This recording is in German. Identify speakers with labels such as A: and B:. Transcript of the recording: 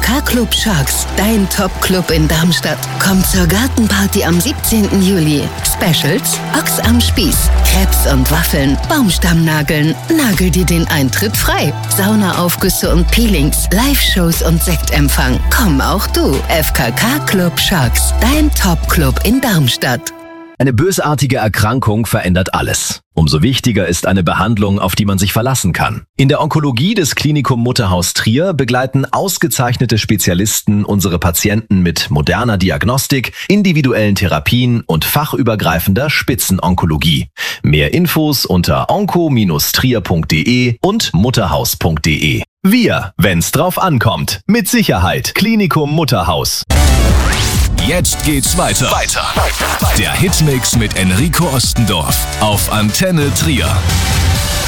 A: FKK Club Sharks, dein Top-Club in Darmstadt. Komm zur Gartenparty am 17. Juli. Specials: Ochs am Spieß, Crepes und Waffeln, Baumstammnageln. Nagel dir den Eintritt frei. Saunaaufgüsse und Peelings, Live-Shows und Sektempfang. Komm auch du. FKK Club Sharks, dein Top-Club in Darmstadt.
B: Eine bösartige Erkrankung verändert alles. Umso wichtiger ist eine Behandlung, auf die man sich verlassen kann. In der Onkologie des Klinikum Mutterhaus Trier begleiten ausgezeichnete Spezialisten unsere Patienten mit moderner Diagnostik, individuellen Therapien und fachübergreifender Spitzenonkologie. Mehr Infos unter onco-trier.de und mutterhaus.de. Wir, wenn's drauf ankommt. Mit Sicherheit. Klinikum Mutterhaus.
C: Jetzt geht's weiter. Der Hitmix mit Enrico Ostendorf auf Antenne Trier.